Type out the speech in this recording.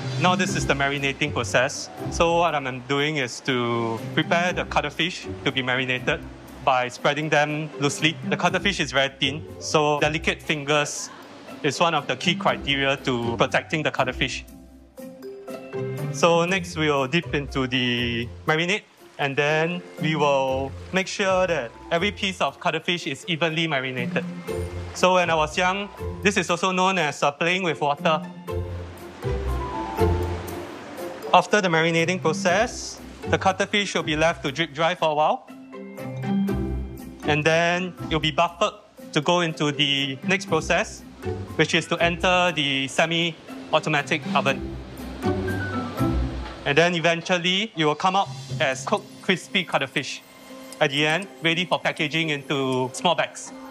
Now this is the marinating process. So what I'm doing is to prepare the cuttlefish to be marinated by spreading them loosely. The cuttlefish is very thin, so delicate fingers is one of the key criteria to protecting the cuttlefish. So next we'll dip into the marinade, and then we will make sure that every piece of cuttlefish is evenly marinated. So when I was young, this is also known as playing with water. After the marinating process, the cuttlefish will be left to drip dry for a while. And then it'll be buffered to go into the next process, which is to enter the semi-automatic oven. And then eventually, it will come out as cooked, crispy cuttlefish. At the end, ready for packaging into small bags.